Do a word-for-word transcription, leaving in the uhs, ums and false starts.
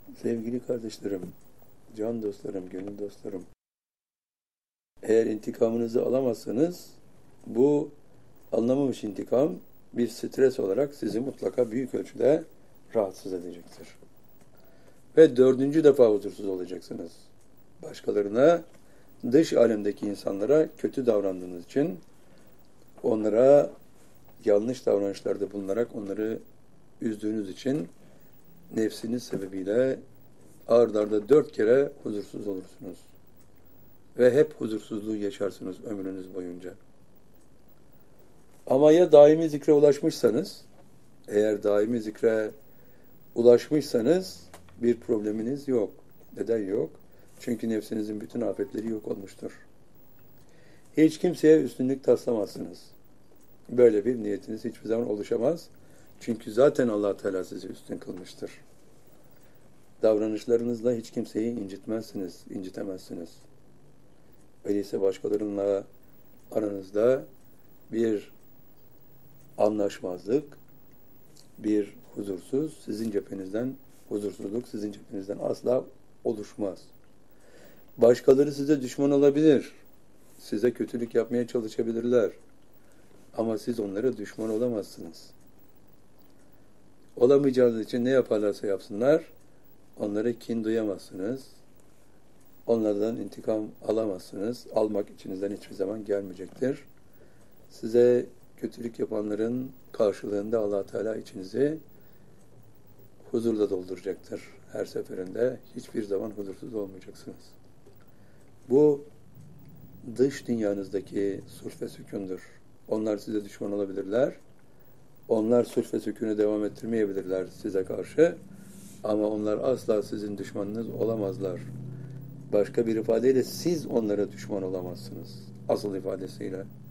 Sevgili kardeşlerim, can dostlarım, gönül dostlarım, eğer intikamınızı alamazsanız bu alınamamış intikam bir stres olarak sizi mutlaka büyük ölçüde rahatsız edecektir. Ve dördüncü defa huzursuz olacaksınız. Başkalarına, dış alemdeki insanlara kötü davrandığınız için, onlara yanlış davranışlarda bulunarak onları üzdüğünüz için nefsiniz sebebiyle ard arda dört kere huzursuz olursunuz. Ve hep huzursuzluğu yaşarsınız ömrünüz boyunca. Ama ya daimi zikre ulaşmışsanız, eğer daimi zikre ulaşmışsanız bir probleminiz yok. Neden yok? Çünkü nefsinizin bütün afetleri yok olmuştur. Hiç kimseye üstünlük taslamazsınız. Böyle bir niyetiniz hiçbir zaman oluşamaz. Çünkü zaten Allah Teala sizi üstün kılmıştır. Davranışlarınızla hiç kimseyi incitmezsiniz, incitemezsiniz. Öyleyse başkalarınla aranızda bir anlaşmazlık, bir huzursuz, sizin cephenizden, huzursuzluk sizin cephenizden asla oluşmaz. Başkaları size düşman olabilir, size kötülük yapmaya çalışabilirler. Ama siz onlara düşman olamazsınız. Olamayacağınız için ne yaparlarsa yapsınlar, onlara kin duyamazsınız. Onlardan intikam alamazsınız. Almak içinizden hiçbir zaman gelmeyecektir. Size kötülük yapanların karşılığında Allah Teala içinizi huzurla dolduracaktır. Her seferinde hiçbir zaman huzursuz olmayacaksınız. Bu dış dünyanızdaki sulh ve sükûndur. Onlar size düşman olabilirler. Onlar sulh ve sükûnu devam ettirmeyebilirler size karşı. Ama onlar asla sizin düşmanınız olamazlar. Başka bir ifadeyle siz onlara düşman olamazsınız. Asıl ifadesiyle.